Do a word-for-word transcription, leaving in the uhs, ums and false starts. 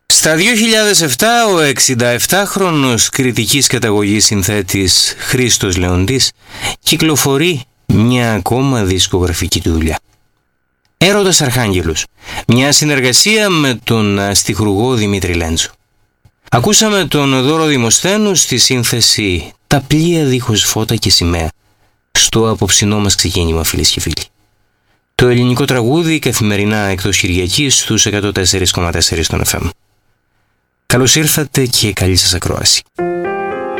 Στα δύο χιλιάδες επτά ο εξηνταεπτάχρονος κριτικής καταγωγής συνθέτης Χρήστος Λεοντής κυκλοφορεί μια ακόμα δισκογραφική του δουλειά. Έρωτας Αρχάγγελος, μια συνεργασία με τον στιχουργό Δημήτρη Λέντζο. Ακούσαμε τον Δώρο Δημοσθένου στη σύνθεση «Τα πλοία δίχως φώτα και σημαία» στο απόψινό μας ξεκίνημα, φίλες και φίλοι. Το ελληνικό τραγούδι καθημερινά εκτός Κυριακής στους εκατόν τέσσερα κόμμα τέσσερα στον εφ εμ. Καλώς ήρθατε και καλή σας ακρόαση.